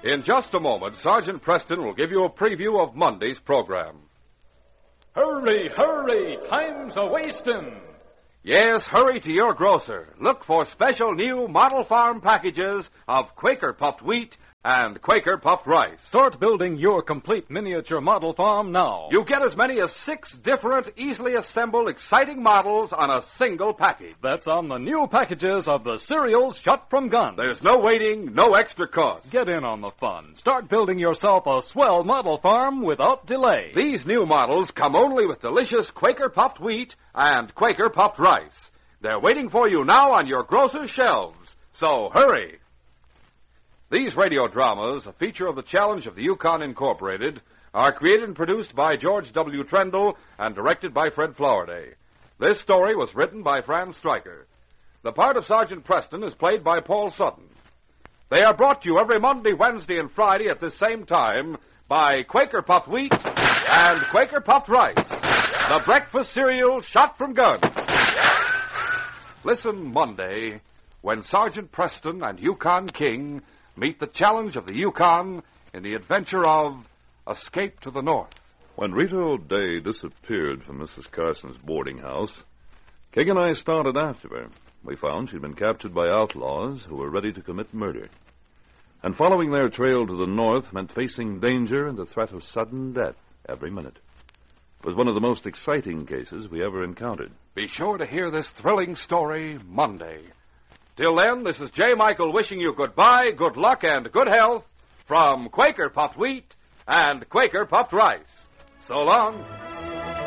In just a moment, Sergeant Preston will give you a preview of Monday's program. Hurry, hurry, time's a-wastin'. Yes, hurry to your grocer. Look for special new Model Farm packages of Quaker Puffed Wheat and Quaker Puffed Rice. Start building your complete miniature model farm now. You get as many as 6 different, easily assembled, exciting models on a single package. That's on the new packages of the cereals shot from guns. There's no waiting, no extra cost. Get in on the fun. Start building yourself a swell model farm without delay. These new models come only with delicious Quaker Puffed Wheat and Quaker Puffed Rice. They're waiting for you now on your grocer's shelves. So hurry. These radio dramas, a feature of the Challenge of the Yukon Incorporated, are created and produced by George W. Trendle and directed by Fred Flowerday. This story was written by Franz Stryker. The part of Sergeant Preston is played by Paul Sutton. They are brought to you every Monday, Wednesday, and Friday at this same time by Quaker Puffed Wheat and Quaker Puffed Rice, the breakfast cereal shot from guns. Listen Monday when Sergeant Preston and Yukon King meet the challenge of the Yukon in the adventure of Escape to the North. When Rita O'Day disappeared from Mrs. Carson's boarding house, King and I started after her. We found she'd been captured by outlaws who were ready to commit murder. And following their trail to the north meant facing danger and the threat of sudden death every minute. It was one of the most exciting cases we ever encountered. Be sure to hear this thrilling story Monday. Till then, this is J. Michael wishing you goodbye, good luck, and good health from Quaker Puffed Wheat and Quaker Puffed Rice. So long.